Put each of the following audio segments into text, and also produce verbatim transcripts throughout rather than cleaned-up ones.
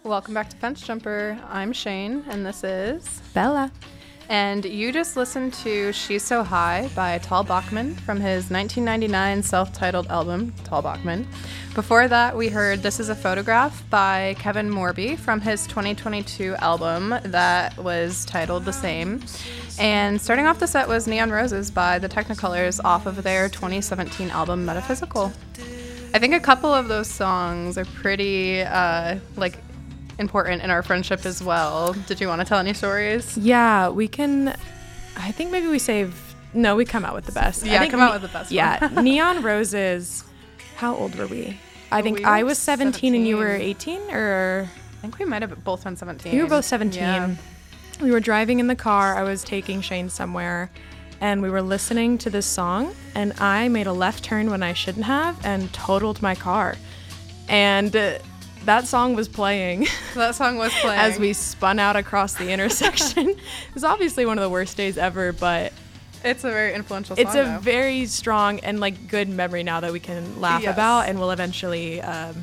Welcome back to Fence Jumper. I'm Shane, and this is Bella. And you just listened to She's So High by Tal Bachman from his nineteen ninety-nine self-titled album, Tal Bachman. Before that, we heard This Is a Photograph by Kevin Morby from his twenty twenty-two album that was titled the same. And starting off the set was Neon Roses by the Technicolors off of their twenty seventeen album Metaphysical. I think a couple of those songs are pretty, uh, like, important in our friendship as well. Did you want to tell any stories? Yeah, we can. I think maybe we save. No, we come out with the best. Yeah, I think come ne- out with the best. Yeah, one. Neon Roses. How old were we? I think we I were was seventeen, and you were seventeen. eighteen, or I think we might have both been seventeen. you were both seventeen. Yeah. We were driving in the car. I was taking Shane somewhere, and we were listening to this song, and I made a left turn when I shouldn't have and totaled my car. And uh, that song was playing That song was playing. as we spun out across the intersection. It was obviously one of the worst days ever, but It's a very influential song, it's a though. very strong and like good memory now that we can laugh Yes. about, and we'll eventually um,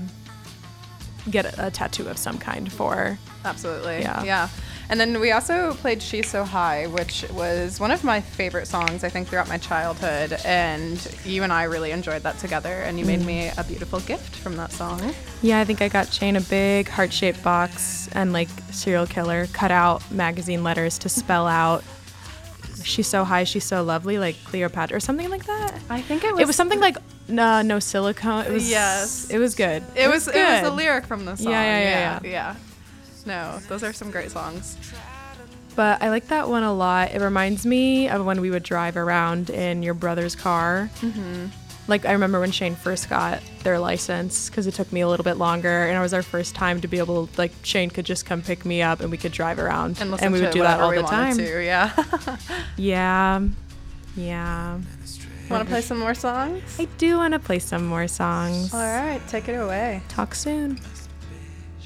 get a, a tattoo of some kind for. Absolutely. Yeah. Yeah. And then we also played She's So High, which was one of my favorite songs, I think, throughout my childhood. And you and I really enjoyed that together. And you made me a beautiful gift from that song. Yeah, I think I got Shane a big heart-shaped box and like serial killer cut out magazine letters to spell out "She's so high, she's so lovely," like Cleopatra or something like that. I think it was. It was something like uh, no silicone. It was Yes. It was good. It was. It was good. a lyric from the song. Yeah, yeah, yeah, yeah. yeah. yeah. No, those are some great songs. But I like that one a lot. It reminds me of when we would drive around in your brother's car. Mm-hmm. Like, I remember when Shane first got their license, because it took me a little bit longer, and it was our first time to be able to, like, Shane could just come pick me up, and we could drive around. And listen we to would do that whatever all we the wanted time. To, yeah. Yeah. Yeah. Want to play some more songs? I do want to play some more songs. All right, take it away. Talk soon.